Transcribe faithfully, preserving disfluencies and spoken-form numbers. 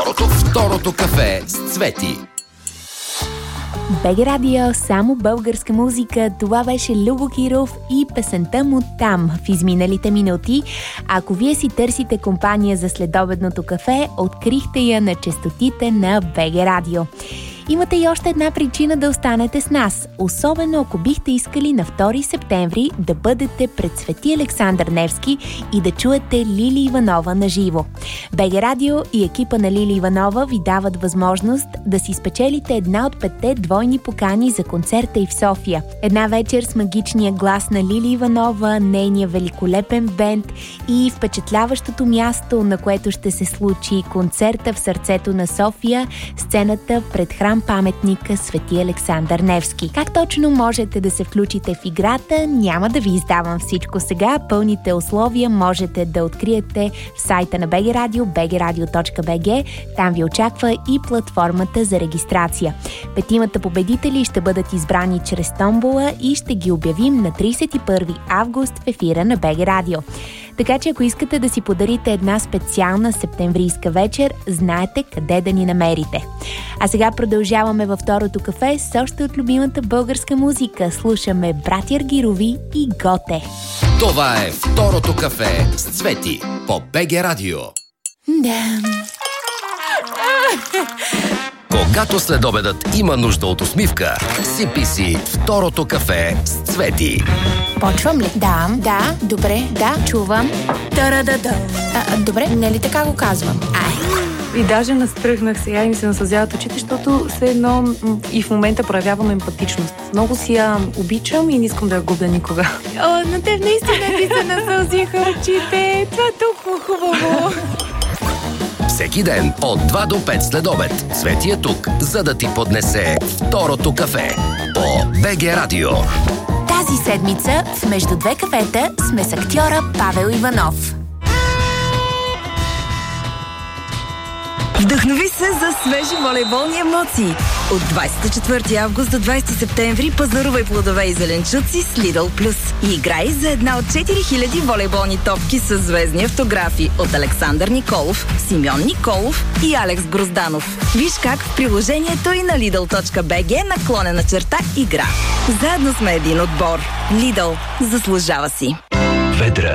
Второто кафе с Цвети. БГ Радио, само българска музика. Това беше Любо Киров и песента му "Там" в изминалите минути. Ако вие си търсите компания за следобедното кафе, открихте я на честотите на БГ Радио. Имате и още една причина да останете с нас, особено ако бихте искали на втори септември да бъдете пред Свети Александър Невски и да чуете Лили Иванова на живо. БГ Радио и екипа на Лили Иванова ви дават възможност да си спечелите една от петте двойни покани за концерта и в София. Една вечер с магичния глас на Лили Иванова, нейния великолепен бенд и впечатляващото място, на което ще се случи концерта в сърцето на София, сцената пред храм паметника Свети Александър Невски. Как точно можете да се включите в играта, няма да ви издавам всичко сега. Пълните условия можете да откриете в сайта на БГ Радио, би джи радио точка би джи. Там ви очаква и платформата за регистрация. Петимата победители ще бъдат избрани чрез томбола и ще ги обявим на тридесет и първи август в ефира на БГ Радио. Така че ако искате да си подарите една специална септемврийска вечер, знаете къде да ни намерите. А сега продължаваме във второто кафе с още от любимата българска музика. Слушаме Братя Аргирови и Готе. Това е Второто кафе с Цвети по БГ Радио. Да. Когато следобедът има нужда от усмивка, сипи си Второто кафе с Цвети. Почвам ли? Да, да, добре, да, чувам. Та-ра-да-да. А, добре, не ли така го казвам? Ай. И даже настръхнах сега и ми се насълзяват очите, защото все едно и в момента проявявам емпатичност. Много си я обичам и не искам да я губя никога. О, на теб наистина ти се насълзиха очите. Това е толкова хубаво. Всеки ден от два до пет след обед Цвети е тук, за да ти поднесе Второто кафе по БГ Радио. Тази седмица в Между две кафета сме с актьора Павел Иванов. Вдъхнови се за свежи волейболни емоции. От двадесет и четвърти август до двадесети септември пазарувай плодове и зеленчуци с Lidl Plus. И играй за една от четири хиляди волейболни топки с звездни автографи от Александър Николов, Симеон Николов и Алекс Грозданов. Виж как в приложението и на Lidl точка би джи наклонена черта игра. Заедно сме един отбор. Lidl заслужава си. Ведра.